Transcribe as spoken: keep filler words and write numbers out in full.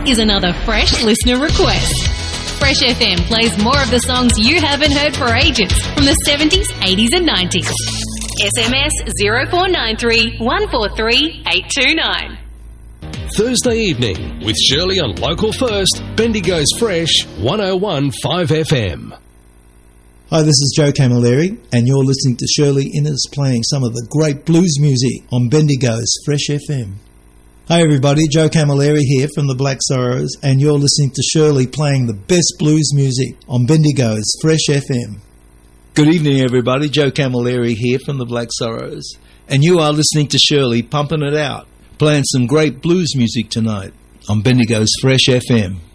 is another Fresh listener request. Fresh F M plays more of the songs you haven't heard for ages from the seventies, eighties and nineties. S M S zero four nine three, one four three, eight two nine. Thursday evening with Shirley on Local First, Bendigo's Fresh one oh one point five F M. Hi, this is Joe Camilleri, and you're listening to Shirley Innes playing some of the great blues music on Bendigo's Fresh F M. Hi everybody, Joe Camilleri here from the Black Sorrows, and you're listening to Shirley playing the best blues music on Bendigo's Fresh F M. Good evening everybody, Joe Camilleri here from the Black Sorrows, and you are listening to Shirley pumping it out, playing some great blues music tonight on Bendigo's Fresh F M.